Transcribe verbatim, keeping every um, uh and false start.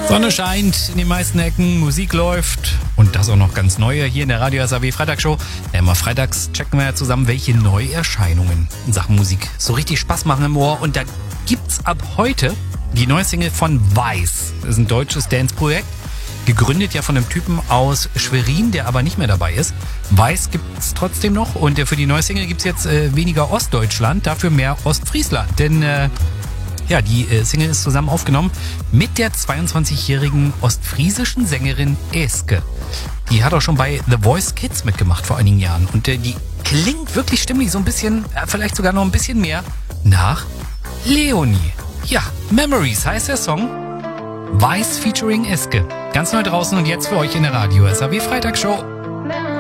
Sonne scheint in den meisten Ecken, Musik läuft und das auch noch ganz neue hier in der Radio S A W Freitagsshow. Ja, immer freitags checken wir ja zusammen, welche Neuerscheinungen in Sachen Musik so richtig Spaß machen im Ohr. Und da gibt's ab heute die neue Single von Weiß. Das ist ein deutsches Dance-Projekt, gegründet ja von einem Typen aus Schwerin, der aber nicht mehr dabei ist. Weiß gibt's trotzdem noch und für die neue Single gibt's jetzt äh, weniger Ostdeutschland, dafür mehr Ostfriesland. Denn äh, ja, die äh, Single ist zusammen aufgenommen mit der zweiundzwanzigjährigen ostfriesischen Sängerin Eske. Die hat auch schon bei The Voice Kids mitgemacht vor einigen Jahren. Und äh, die klingt wirklich stimmlich so ein bisschen, äh, vielleicht sogar noch ein bisschen mehr, nach Leonie. Ja, Memories heißt der Song. Weiß featuring Eske. Ganz neu draußen und jetzt für euch in der Radio S A W Freitagsshow.